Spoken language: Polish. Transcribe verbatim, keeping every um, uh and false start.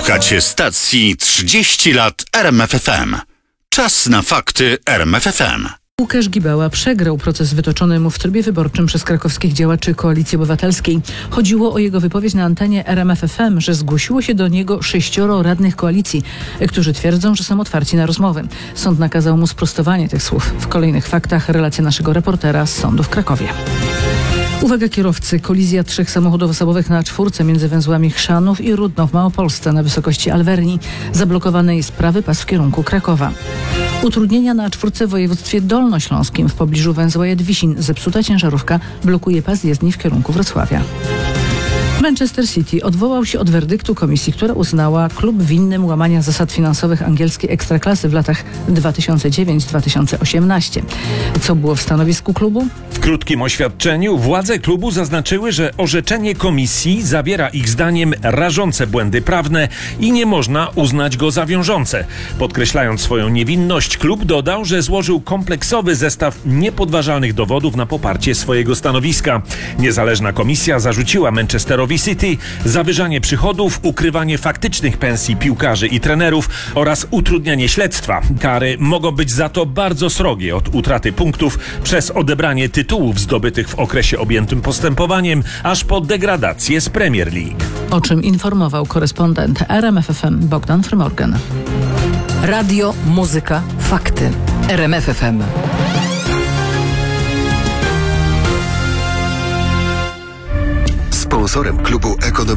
Słuchacie stacji trzydzieści lat R M F F M. Czas na fakty R M F F M. Łukasz Gibała przegrał proces wytoczony mu w trybie wyborczym przez krakowskich działaczy Koalicji Obywatelskiej. Chodziło o jego wypowiedź na antenie R M F F M, że zgłosiło się do niego sześcioro radnych koalicji, którzy twierdzą, że są otwarci na rozmowy. Sąd nakazał mu sprostowanie tych słów. W kolejnych faktach relacja naszego reportera z sądu w Krakowie. Uwaga kierowcy, kolizja trzech samochodów osobowych na A cztery między węzłami Chrzanów i Rudno w Małopolsce na wysokości Alverni. Zablokowany jest prawy pas w kierunku Krakowa. Utrudnienia na A cztery w województwie dolnośląskim w pobliżu węzła Jadwisin. Zepsuta ciężarówka blokuje pas jezdni w kierunku Wrocławia. Manchester City odwołał się od werdyktu komisji, która uznała klub winnym łamania zasad finansowych angielskiej ekstraklasy w latach dwa tysiące dziewiąty do dwa tysiące osiemnastego. Co było w stanowisku klubu? W krótkim oświadczeniu władze klubu zaznaczyły, że orzeczenie komisji zawiera ich zdaniem rażące błędy prawne i nie można uznać go za wiążące. Podkreślając swoją niewinność, klub dodał, że złożył kompleksowy zestaw niepodważalnych dowodów na poparcie swojego stanowiska. Niezależna komisja zarzuciła Manchesterowi City zawyżanie przychodów, ukrywanie faktycznych pensji piłkarzy i trenerów oraz utrudnianie śledztwa. Kary mogą być za to bardzo srogie, od utraty punktów przez odebranie tytułów zdobytych w okresie objętym postępowaniem, aż po degradację z Premier League. O czym informował korespondent R M F F M Bogdan Frymorgan. Radio, muzyka, fakty. R M F F M. Sponsorem klubu Ekonomii